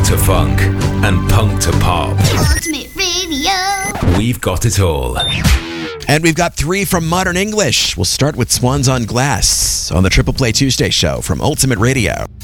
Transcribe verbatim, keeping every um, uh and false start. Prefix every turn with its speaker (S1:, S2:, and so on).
S1: to funk, and punk to pop.
S2: Ultimate Radio.
S1: We've got it all.
S3: And we've got three from Modern English. We'll start with Swans on Glass on the Triple Play Tuesday show from Ultimate Radio.